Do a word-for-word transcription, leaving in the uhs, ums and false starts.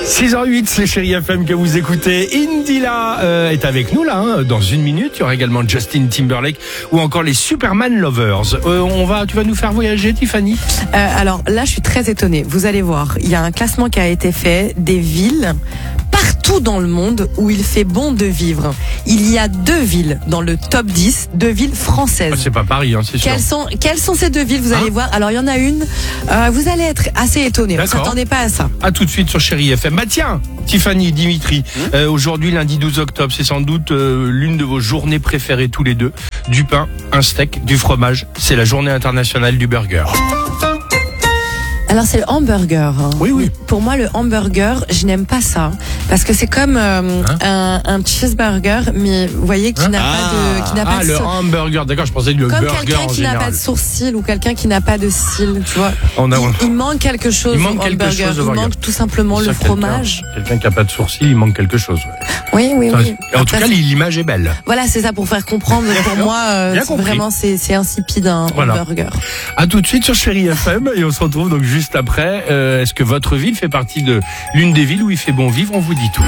six heures huit, c'est Chérie F M que vous écoutez. Indila euh, est avec nous là, hein, dans une minute. Il y aura également Justin Timberlake ou encore les Superman Lovers. Euh, on va, tu vas nous faire voyager, Tiffany ? euh, Alors là, je suis très étonnée. Vous allez voir, il y a un classement qui a été fait des villes partout dans le monde où il fait bon de vivre. Il y a deux villes dans le top dix, deux villes françaises. Ah, c'est pas Paris, hein, c'est sûr. Quelles sont, quelles sont ces deux villes ? Vous allez Hein voir. Alors il y en a une, euh, vous allez être assez étonnés. Vous D'accord. s'attendez pas à ça. À tout de suite sur Chérie F M. Bah tiens, Tiffany, Dimitri, mmh. euh, aujourd'hui lundi douze octobre, c'est sans doute euh, l'une de vos journées préférées tous les deux. Du pain, un steak, du fromage. C'est la journée internationale du burger. Alors c'est le hamburger. Oui, oui. Pour moi, le hamburger, je n'aime pas ça parce que c'est comme euh, Hein un, un cheeseburger, mais vous voyez qui Hein n'a ah, pas de, qui n'a ah, pas de le sour- hamburger. D'accord, je pensais le comme burger quelqu'un en qui n'a général. pas de sourcil ou quelqu'un qui n'a pas de cils, tu vois. On a- il, il manque quelque chose Il manque au quelque hamburger. chose au il burger. manque tout simplement Ça, le quelqu'un- fromage. Quelqu'un qui n'a pas de sourcil, il manque quelque chose. ouais. Oui, oui, oui. En Après, tout cas, l'image est belle. voilà, c'est ça pour faire comprendre. Pour moi, euh, Bien c'est compris. vraiment, c'est, c'est insipide un Voilà. hamburger. À tout de suite sur Chérie F M et on se retrouve donc juste après. Euh, est-ce que votre ville fait partie de l'une des villes où il fait bon vivre ? On vous dit tout.